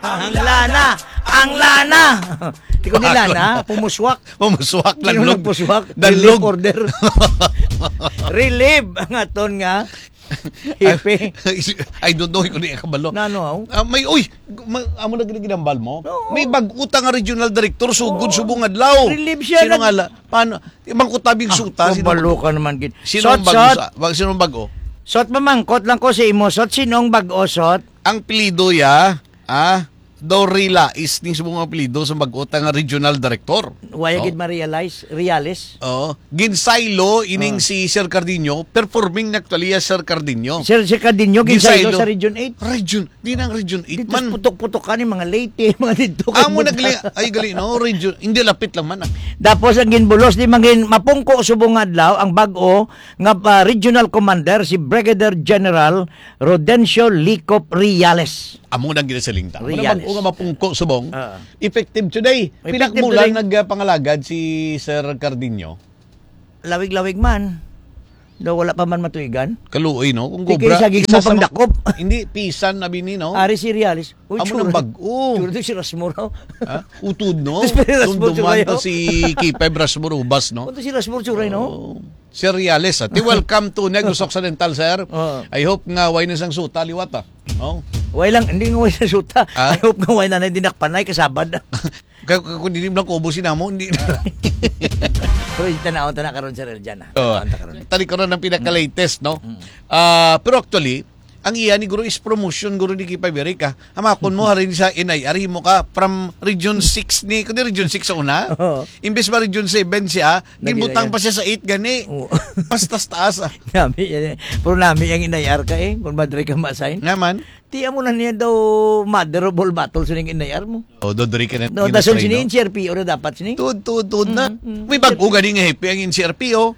Ang lana! Ang lana! Di ko ni lana, pumuswak. Pumuswak, Sino laglog. nagpuswak? Danlog. Relief order. Relief ang aton nga. Hipe. I don't know kung di kabalo. Nano, May, amo na ginambal mo? Oo. May bag-utang nga regional director, sugod, subong adlaw. Relief siya. Sino nga, paano? Ibang kutabing suta. Kabalo ka naman. Sino ang bago? Sino ang bago? Sot mamangkot lang ko si imo. Sot, sinong bag-osot? Ang pilido Dorila is ning subong apelyido sa mag-utang nga regional director. Why gid ma-realize? Reales? Oo. Ginsaylo ining si Sir Cardinho, performing na aktualya Sir Cardinho. Sir Cardinho, ginsaylo sa Region 8. Di nang Region 8 Dito man. putok-putok ka ni mga Leyte, mga dito. Amo gali no, region. Hindi lapit lang man. Tapos ang ginbulos di mangin mapungko subong adlaw ang bag-o nga regional commander si Brigadier General Rodencio Licop Riales. Amo nang ginasalingta. Reales. Nga mapungko subong. Effective today. Effective Pinakmulan today. nagpangalagad si Sir Cardinho. Lawig-lawig man. Daw wala pa man matuigan. Kaluoy no, kung Di gobra. kayo saging mo pang dakop. Hindi pisan na bini no. Ari si Riales. Uy, Amo nang bag-o. Sure si Rasmuro. Ha? Utod no. Pero Rasmur Dunduman Churayo. to si Kipay Brasmurubas no. Punto si Rasmuro Churay, no? Oh. Sir Riales, welcome to Negros Occidental, sir. I hope nga way na sang suta liwata. Oh. Way lang, hindi nga way sa suta. Ah? I hope nga way na dinakpanay kasabad. Kung hindi mo lang kubusin na mo, hindi na. So, tanaw na karon Sir Eljan. Tali ko rin ng pinaka-latest, no? Pero actually, ang iya ni Guru is promotion, Guru ni Kipay Berika. Hamakon mo, harin sa NIR, mo ka from Region 6 ni, kundi Region 6 sa una. Imbes ba Region 7 siya, ginbutang pa siya sa 8 gani. Pastas taas. Nami, pero nami ang inayar ka kung madre ka ma-assign. Ngaman? Tiya mo na niya daw mother of all battles sining inayar mo. Dodori ka na. No, dason sini NCRP o dapat sini. Tud na. May bago gani nga happy ang NCRP, oh.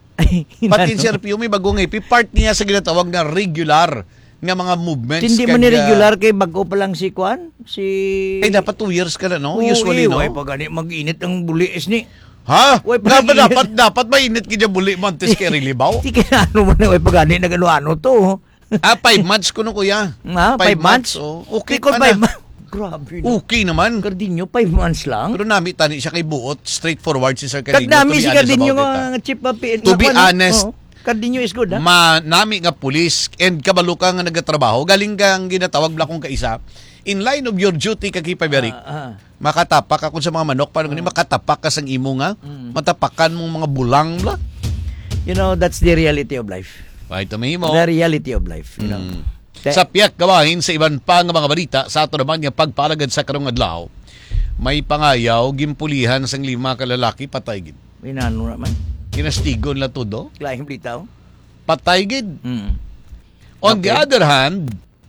Pati NCRP, may bagong happy. Part niya sa ginatawag na regular nga mga movements. Hindi mo ni regular kay bago pa lang si Kwan? Dapat 2 years ka na, no? Usually, no? Pag gani mag-init ang buliis ni. Ha? Uy, Dapat mainit kanya buli mantis kay Rilibaw? Di kaya ano mo na, pag gani nag-ano to. 5 months ko no, kuya. 5 months? Oh. Okay Kung pa 5 na. months. Grabe. No. Okay naman. Cardinho, 5 months lang? Pero nami tani siya kay buot. Straightforward si Sir Kag Cardinho. nami si Cardinho nga chip of To be honest, Cardinho is good, ha? nami nga pulis and kabalo ka nga nagatrabaho. Galing kang ginatawag lakong kaisa. In line of your duty kagipay Berik. Makatapak ako sa mga manok. Paano ganun? Makatapak ka sang imo nga. Matapakan mong mga bulang bla. You know, that's the reality of life. Right, mo. The reality of life, you know. Sa piyak gawahin sa iban pa nga mga balita sa ato naman nga pagpalagad sa karong adlaw, may pangayaw gimpulihan sang 5 kalalaki patay gid. Inano naman. Kinastigon la todo. Klaing blitaw. Patay gid. On the other hand,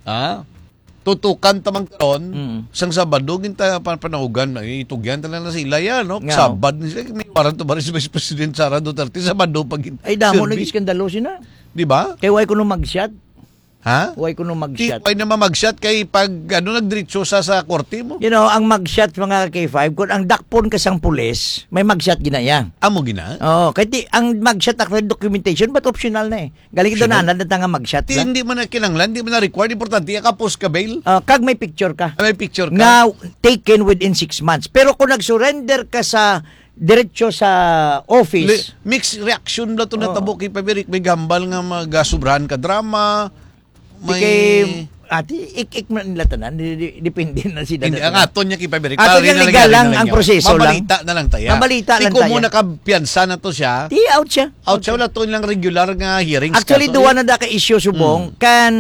tutukan tamang karon sang Sabado ginta panahugan itugyan ta na sila yan no. Sabad ni sila may warrant to Vice President Sara Duterte Sabado pag ay damo nag-iskandalo sina. Di ba? Kay way kuno mag-shot. Ha? Way kuno mag-shot. Di naman mag-shot kay pag nagdiretso sa korte mo. You know, ang mag-shot mga K5 kun ang dakpon ka sang pulis, may mag-shot ginaya. Amo gina? Oo, kay ang mag-shot actually documentation but optional na eh. Galing ito na nga mag-shot lang. Hindi mo na kinanglan, hindi mo na required, importante ka post ka bail. Kag may picture ka. May picture ka. Nga taken within 6 months. Pero kung nag-surrender ka sa diretso sa office, mixed reaction na to natabo kay Paberik, may gambal nga magasubrahan ka drama. May ik man nila tanan, depende na si Hindi ang aton niya kay Paberik. Aton yung legal lang ang proseso lang. Mabalita na lang taya. Mabalita lang taya. Kung mo taya. nakapiyansa na to siya. Di out siya. Out siya wala to lang regular nga hearings. Actually duwa na da ka issue subong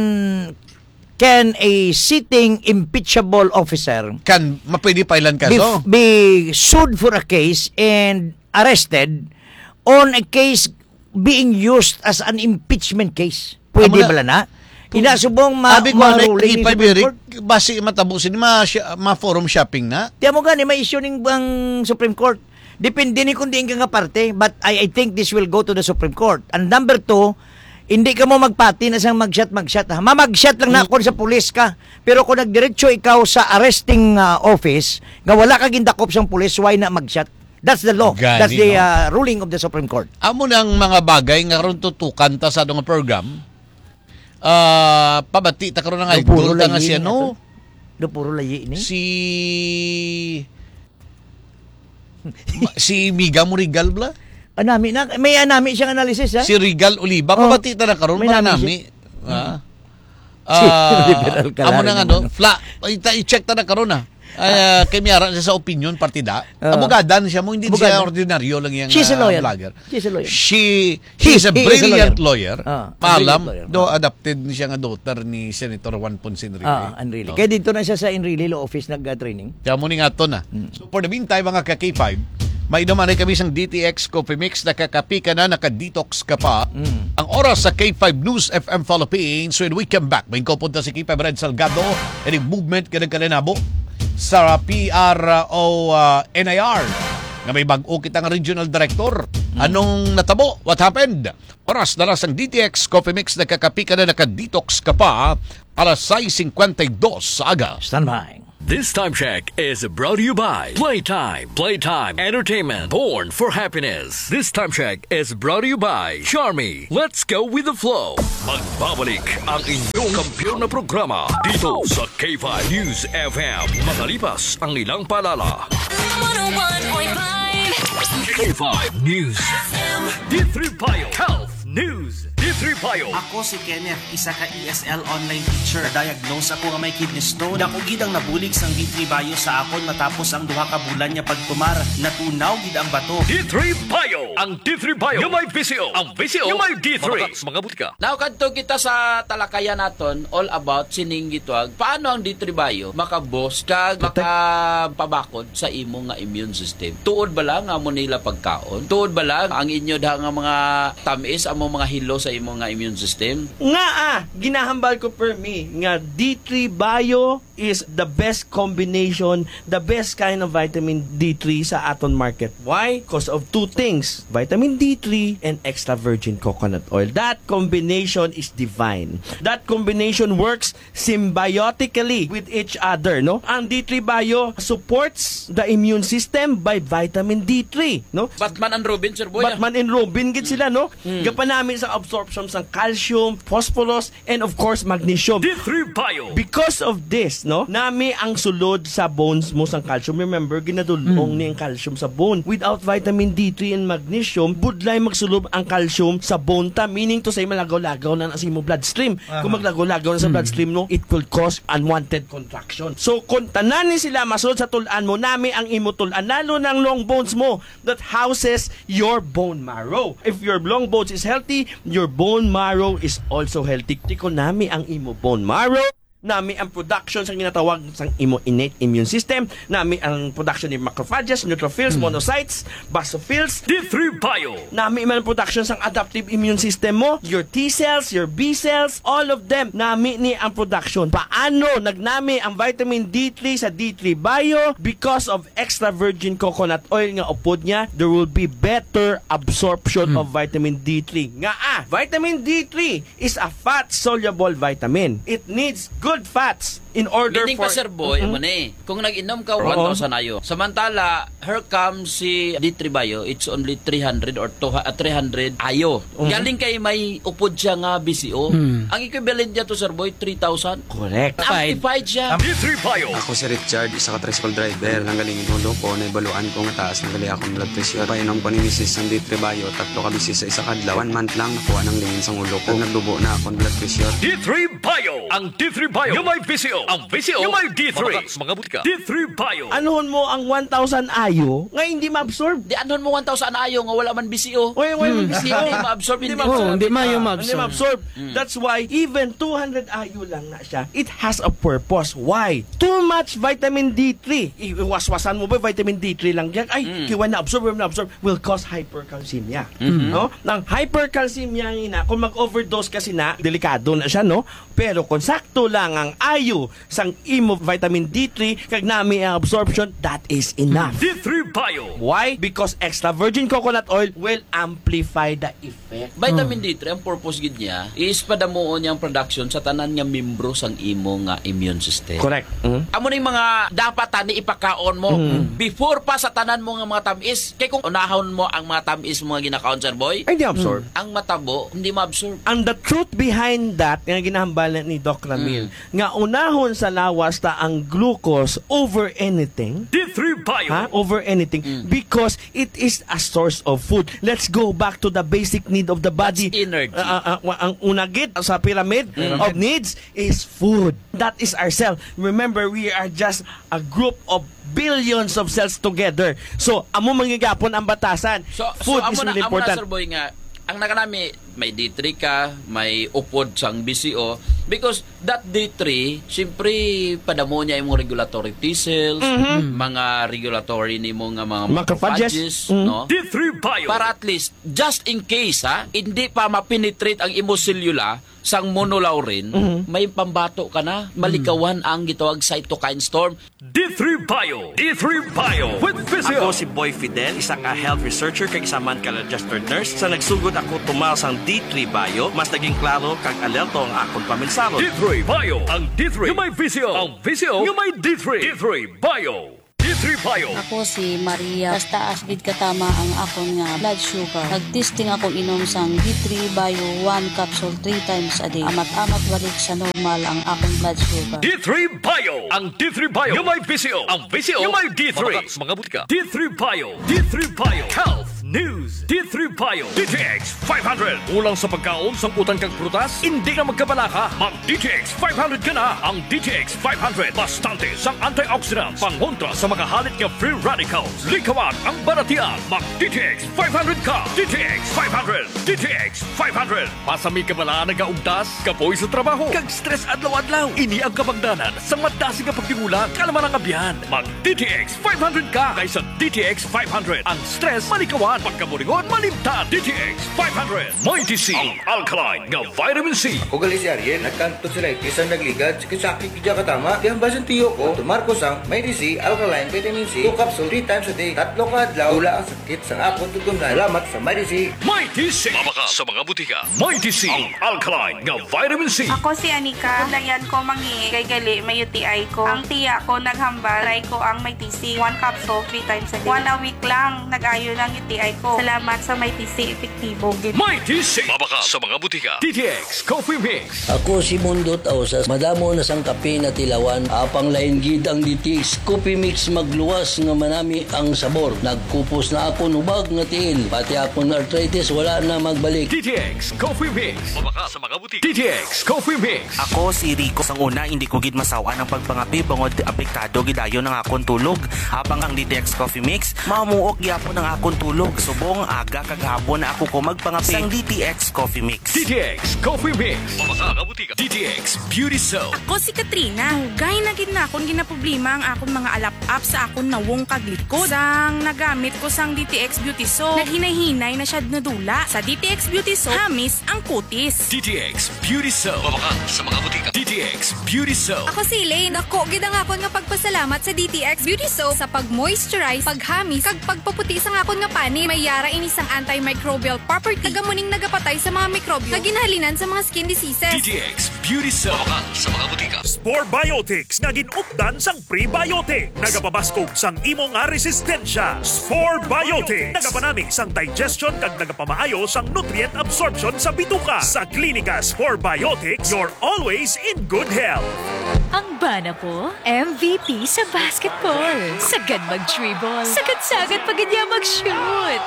can a sitting impeachable officer kan mapwede pailan kaso be sued for a case and arrested on a case being used as an impeachment case? Pwede ba na? Inasubong ma-ruling ni Paberik basi matabusin ma-forum shopping na. Tiyan mo gani may issue ning bang Supreme Court. Depende ni kung di nga parte, but I think this will go to the Supreme Court. And number 2, hindi ka mo magpati na sang mag-shot ha. Mamag-shot lang na kung sa pulis ka. Pero kung nagdiretso ikaw sa arresting office, nga wala ka gindakop sang pulis, why na mag-shot? That's the law. Gani, that's the ruling of the Supreme Court. Amo nang mga bagay nga ron tutukan ta sa nga program. Pabati ta karon nga idol ta nga siya no. Do puro layi ni. Si Miga mo Rigal bla? Anami na may anami siyang analysis ha. Si Rigal Oliva Oh. pabati ta na karon May manami. Liberal ka amo lang na naman. i-check ta na karon kay miyara siya sa opinion partida. Oo. Abogadan siya mo, hindi Abogado. siya ordinaryo lang yung She's a lawyer. vlogger. She's a lawyer. He's a He is a brilliant lawyer. brilliant Paalam, lawyer. do adopted siya nga daughter ni Senator Juan Ponce Enrique. Unreally. No? Kaya dito na siya sa Enrile Law Office nag-training. Kaya mo nga to na. So for the meantime, mga ka-K5, may naman kami sang DTX Coffee Mix, nakakapi ka na, naka-detox ka pa. Ang oras sa K5 News FM Philippines, when we come back, may pupunta si K5 Red Salgado, and yung movement ka ng kalinabo sa PRO NIR na may bago kitang regional director. Anong natabo? What happened? Oras na lang sang DTX Coffee Mix, nakakapi ka na, naka-detox ka pa, alas 6:52 sa aga. Stand by. This time check is brought to you by Playtime. Playtime Entertainment, born for happiness. This time check is brought to you by Charmy. Let's go with the flow. Magbabalik ang inyong kampiyon na programa dito sa K5 News FM. Makalipas ang ilang paalala. 101.5 K5 News FM. D3 Bio Health News. D3 Bio. Ako si Kenneth, isa ka ESL online teacher. Diagnose ako nga may kidney stone. Ako gid ang nabulig sang D3 Bio sa akon matapos ang duha ka bulan niya pagtumar. Natunaw gid ang bato. D3 Bio. Ang D3 Bio. Yung may VCO. Ang VCO. Yung may D3. Mga butika. Now, kadto kita sa talakayan naton all about sining gitwag. Paano ang D3 Bio makabos kag makapabakod sa imo nga immune system? Tuod ba lang amo nila pagkaon? Tuod ba lang ang inyo da nga mga tamis amo mga hilo sa imo nga immune system? Ginahambal ko per me nga D3 Bio is the best combination, the best kind of vitamin D3 sa aton market. Why? Because of two things, vitamin D3 and extra virgin coconut oil. That combination is divine. That combination works symbiotically with each other, no? Ang D3 Bio supports the immune system by vitamin D3, no? Batman and Robin, Sir Boy. Batman and Robin gid sila, no? Gapan namin sa absorption ng calcium, phosphorus, and of course magnesium. D3 Bio. Because of this, no, nami ang sulod sa bones mo sang calcium. Remember, ginadulong ni ang calcium sa bone. Without vitamin D3 and magnesium, budlay magsulob ang calcium sa bone ta. Meaning to say, malagaw-lagaw na sa imo bloodstream. Kung maglagaw-lagaw na sa bloodstream, no, it could cause unwanted contraction. So, kung tanan ni sila masulod sa tulan mo, nami ang imo tulan, lalo ng long bones mo that houses your bone marrow. If your long bones is healthy, your bone marrow is also healthy. Tiko nami ang imo bone marrow, nami ang production sa ginatawag sang imo innate immune system, nami ang production ni macrophages, neutrophils, monocytes, basophils, D3 Bio. nami man ang production sang adaptive immune system mo, your T cells, your B cells, all of them, nami ni ang production. Paano nagnami ang vitamin D3 sa D3 Bio? Because of extra virgin coconut oil nga upod niya, there will be better absorption of vitamin D3. Vitamin D3 is a fat-soluble vitamin. It needs good fats in order Meaning for... pa, Sir Boy, kung nag-inom ka 1,000 ayo, samantala, here comes si D3 Bio, it's only 300 or 300 ayo. Galing kay may upod siya nga BCO. Ang equivalent niya to, Sir Boy, 3,000. Correct. Amplified siya. D3 Bio. Ako si Richard, isa ka tricycle driver. Nanggaling inulo ko, naibaluan ko nga taas, nanggali akong blood pressure. Painom ko ni Mrs. ng D3 Bio, 3 ka bisis sa isa kadlaw. 1 month lang, nakuha ng lingin sa ulo ko. Nagdubo na akong blood pressure. D3 Bio. Ang D3 Bio. Yung may VCO. Ang VCO. Yung may D3. Mga butika. D3 Bio. Anuhon mo ang 1,000 ayo nga hindi ma-absorb. Di anon mo 1,000 ayo nga wala man BCO. Wala man BCO. Hindi ma-absorb. Hindi Hindi Hindi ma-absorb. That's why even 200 ayo lang na siya, it has a purpose. Why? Too much vitamin D3. Iwaswasan mo ba vitamin D3 lang yan? Ay, kiwan na-absorb will cause hypercalcemia. No? Nang hypercalcemia na, kung mag-overdose kasi na, delikado na siya, no? Pero kung sakto lang ang ayo sang imo vitamin D3 kag nami ang absorption, that is enough. D3 Bio. Why? Because extra virgin coconut oil will amplify the effect. Vitamin D3, ang purpose gid niya is padamuon niyang production sa tanan nga membro sang imo nga immune system. Correct. Amo ning mga dapat tani ipakaon mo before pa sa tanan mo nga mga tamis. Kay kung unahon mo ang mga tamis mo nga ginakaon, Sir Boy, Ay, hindi absorb. ang matabo hindi ma-absorb. And the truth behind that, nga ginahambalan ni Doc Ramil, nga unahon panahon sa lawas ta ang glucose over anything. D3 Bio. Over anything because it is a source of food. Let's go back to the basic need of the body. That's energy. Ang unagit sa pyramid of needs is food. That is our cell. Remember, we are just a group of billions of cells together. So, amo mangyagapon ang batasan. Food is really important. Sir Boy nga, ang nakanami, may D3 ka, may upod sang BCO, because that D3, siyempre, padamo niya yung regulatory T cells, mga regulatory ni mga macrophages, no? D3 Bio. Para at least, just in case, hindi pa mapenetrate ang imosellula sang monolaurin, may pambato ka na, malikawan ang gitawag cytokine storm. D3 Bio. D3 Bio. With Physio. Ako si Boy Fidel, isa ka health researcher kag isa man ka registered nurse. Sa nagsugod ako tumal sang D3 Bio, mas naging klaro kag alerto ang akong paminsaro. D3 Bio. Ang D3 yung may Physio. Ang Physio yung may D3. D3 Bio. D3 Bio. Ako si Maria. Basta asbid katama ang akong nga blood sugar. Nag-testing ako inom sang D3 Bio 1 capsule 3 times a day. Amat-amat balik sa normal ang akong blood sugar. D3 Bio. Ang D3 Bio yung may Physio. Ang Physio yung may D3. Mga butika. D3 Bio. D3 Bio. Health News. D3 Bio. DTX 500. Ulang sa pagkaon, sangkutan kang prutas, hindi na magkabalaka. Mag DTX 500 ka na. Ang DTX 500. Bastante sang antioxidants. Pangontra sa mga halit ng free radicals. Likawan ang baratian. Mag DTX 500 ka. DTX 500. DTX 500. Pasami ka bala nagaugtas, kapoy sa trabaho, kag stress adlaw-adlaw. Ini ang kabangdanan sa madasi nga pagtingula, kalaman ang abyan. Mag DTX 500 ka kaysa DTX 500. Ang stress malikawan, pagkaburingon malimtan. DTX 500. May DC ang alkaline nga vitamin C. Ako gali si Ariel, nagkanto sila isang nagligad, sakit-sakit kaya katama. Di ang basan tiyo ko, tumarko sang may DC, alkaline, vitamin C, 2 capsule 3 times a day, 3 ka adlaw, wala ang sakit sang akong tutunan. Salamat sa may DC. May DC. Mabaka sa mga butika. May DC ang alkaline nga vitamin C. Ako si Anika. Dayan ko mangi kay gali may UTI ko. Ang tiya ko naghambal, try ko ang may TC. 1 capsule 3 times a day. 1 a week lang nag-ayo ng UTI ko. Salamat sa may TC epektibo. May TC. Mabaka sa mga butika. DTX Coffee Mix. Ako si Mundot Ausas. Madamo na sang kape na tilawan. Apang lain gid ang DTX Coffee Mix magluwas nga manami ang sabor. Nagkupos na ako nubag nga tiil. Pati akong arthritis wala na magbalik. DTX Coffee Mix. Mabaka sa mga butika. DTX Coffee Mix. Ako si Rico. Sang una, hindi ko gid masawa ng pagpangapi bangod apektado gidayon ng akong tulog. Habang ang DTX Coffee Mix, mamuok gyapon ng akong tulog. Subong aga kagahapon na ako ko magpangapi sang DTX Coffee Mix. DTX Coffee Mix. Mabaka sa butika. DTX Beauty Soap. Ako si Katrina. Hugay na gid na akong ginaproblema ang akong mga alap-up sa akong nawong kaglikod. Sang nagamit ko sang DTX Beauty Soap, naghinay-hinay na siya nadula. Sa DTX Beauty Soap, hamis ang kutis. DTX Beauty Soap. Mabaka sa mga butika. DTX Beauty Soap. Ako si Elaine. Ako gid ang akon nga pagpasalamat sa DTX Beauty Soap sa pag-moisturize, paghamis, kag pagpaputi sa akon nga pani. May yara ini sang antimicrobial property. Tagamuning nagapatay sa mga mikrobyo. Kaginhalinan sa mga skin diseases. DTX Beauty Soap. Mabaka sa mga butika. Spore Biotics nga ginupdan sang prebiotic. Nagapabaskog sang imo nga resistensya. Spore Biotics. Nagapanami sang digestion kag nagapamaayo sang nutrient absorption sa bituka. Sa Klinika Spore Biotics, you're always in good health. Ang bana po, MVP sa basketball. Sagad mag-dribble. Sagad-sagad pagkanya mag-shoot.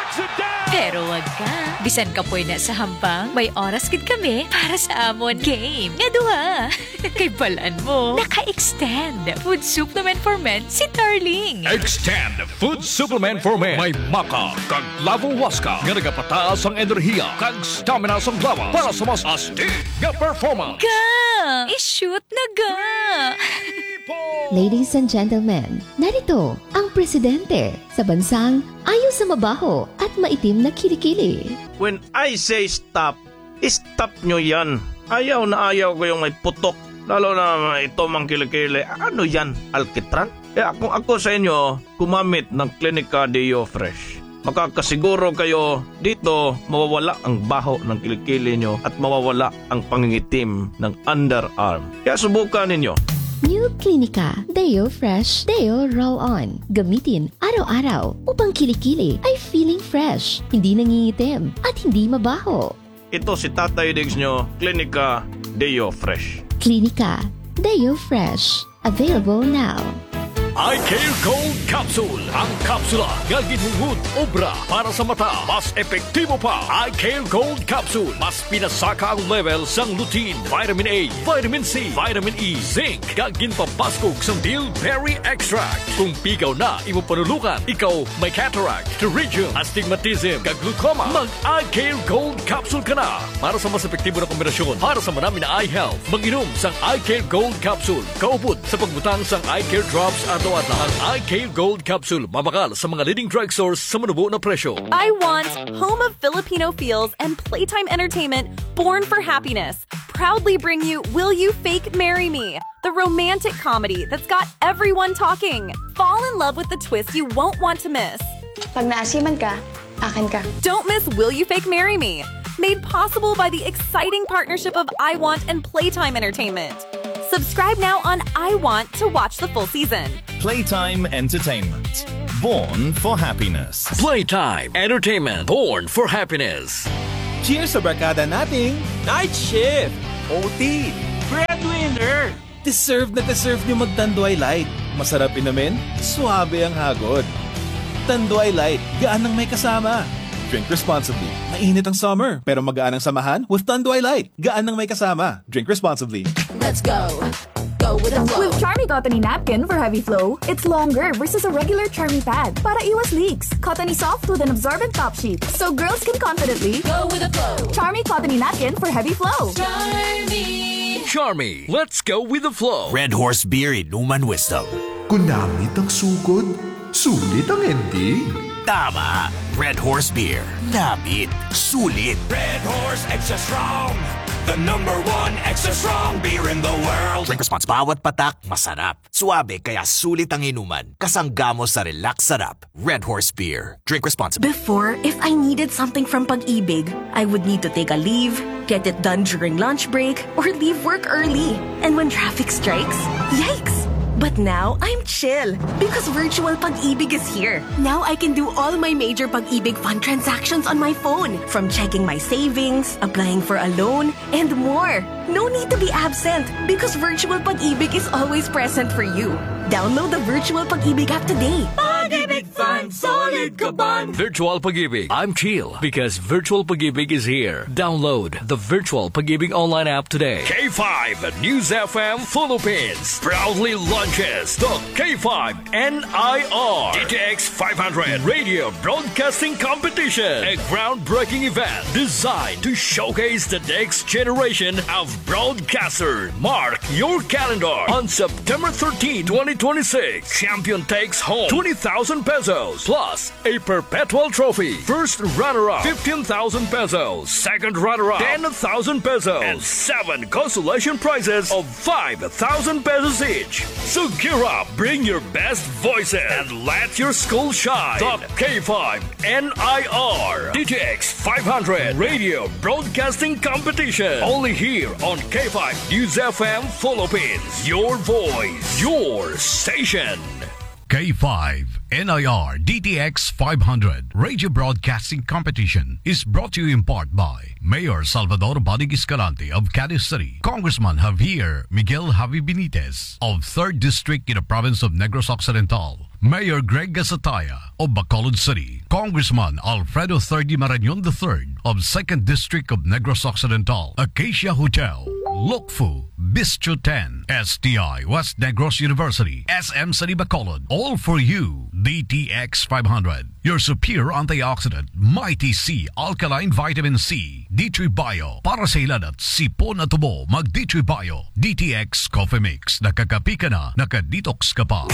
Pero wag ka. Bisan ka po na sa hampang, may oras gid kami para sa amon game. Nga duha. Kay balaan mo, naka-extend. Food supplement for men si Darling. Extend Food Supplement for Men. May maka kag lavo waska nga nagapataas ang enerhiya kag stamina sa lawas para sa mas astig nga performance. Ga! I-shoot na ga! Ladies and gentlemen, narito ang presidente sa bansang ayaw sa mabaho at maitim na kilikili. When I say stop, stop nyo yan. Ayaw na ayaw ko yung may putok. Lalo na ito mang kilikili. Ano yan? Alkitran? Kaya kung ako sa inyo, gumamit ng Klinika Deo Fresh. Makakasiguro kayo dito mawawala ang baho ng kilikili nyo at mawawala ang pangingitim ng underarm. Kaya subukan ninyo. New Klinika Deo Fresh Deo Roll-On. Gamitin araw-araw upang kilikili ay feeling fresh, hindi nangingitim at hindi mabaho. Ito si Tatay Diggs nyo, Klinika Deo Fresh. Klinika Deo Fresh. Available now. iCare Gold Capsule. Ang kapsula nga ginhungod obra para sa mata. Mas epektibo pa. iCare Gold Capsule. Mas pinasaka ang level sang lutein, vitamin A, vitamin C, vitamin E, zinc. Kag ginpapaskog sang bilberry extract. Kung pigaw na imo panulukan, ikaw may cataract, pterygium, astigmatism, kag glaucoma, mag-iCare Gold Capsule ka na. Para sa mas epektibo na kombinasyon, para sa marami na eye health, mag-inom sang iCare Gold Capsule. Kaupod sa pagbutang sang iCare Drops at ang iCare Gold Capsule, mabakal sa mga leading drugstores sa manubo na presyo. I want home of Filipino feels and playtime entertainment born for happiness. Proudly bring you Will You Fake Marry Me? The romantic comedy that's got everyone talking. Fall in love with the twist you won't want to miss. Pag naasiman ka, akin ka. Don't miss Will You Fake Marry Me? Made possible by the exciting partnership of I Want and Playtime Entertainment. Subscribe now on I Want to watch the full season. Playtime Entertainment. Born for happiness. Playtime Entertainment. Born for happiness. Cheers sa barkada nating Night Shift, OT, Breadwinner. Deserve na deserve nyo mag-Tanduay Light. Masarap inumin, suabe ang hagod. Tanduay Light, gaan ng may kasama. Drink responsibly. Mainit ang summer, pero magaan ang samahan with Tanduay Light. Gaan ng may kasama. Drink responsibly. Let's go. Go with the flow. With Charmy Cottony Napkin for heavy flow, it's longer versus a regular Charmy pad para iwas leaks. Cottony soft with an absorbent top sheet, so girls can confidently go with the flow. Charmy Cottony Napkin for heavy flow. Charmy, let's go with the flow. Red Horse Beer Inuman Wisdom. Kunamit ang sugod, sulit ang ending. Tama. Red Horse Beer. Namit. Sulit. Red Horse Extra Strong. The #1 extra strong beer in the world. Drink responsible. Bawat patak, masarap. Suabe, kaya sulit ang inuman. Kasanggamo sa relax sarap. Red Horse Beer. Drink responsibly. Before, if I needed something from Pag-ibig, I would need to take a leave, get it done during lunch break, or leave work early. And when traffic strikes, yikes! But now, I'm chill because virtual Pag-ibig is here. Now I can do all my major Pag-ibig fund transactions on my phone, from checking my savings, applying for a loan, and more. No need to be absent because virtual Pag-ibig is always present for you. Download the virtual Pag-ibig app today. Pag-ibig Fund, solid ka ban. Virtual Pag-ibig. I'm chill because Virtual Pag-ibig is here. Download the Virtual Pag-ibig online app today. K5 News FM Philippines proudly launches the K5 NIR DTX 500 Radio Broadcasting Competition, a groundbreaking event designed to showcase the next generation of broadcasters. Mark your calendar on September 13, 2026. Champion takes home 20,000 pesos plus a perpetual trophy. First runner-up 15,000 pesos. Second runner-up 10,000 pesos. And 7 consolation prizes of 5,000 pesos each. So gear up, bring your best voices, and let your school shine. The K5 NIR DTX 500 Radio Broadcasting Competition. Only here on K5 News FM Philippines. Your voice, your station. K5 NIR DTX 500 Radio Broadcasting Competition is brought to you in part by Mayor Salvador Badig Escalante of Cadiz City, Congressman Javier Miguel Javi Benitez of 3rd District in the province of Negros Occidental, Mayor Greg Gasataya of Bacolod City, Congressman Alfredo Thirdy Marañon III of 2nd District of Negros Occidental, Acacia Hotel, Lokfu, Bistro 10, STI West Negros University, SM City Bacolod, all for you. DTX 500, your superior antioxidant, Mighty C Alkaline Vitamin C, D3 Bio, para sa ilan at sipon at tubo, mag D3 Bio, DTX Coffee Mix, nakakapi ka na, nakadetox ka pa.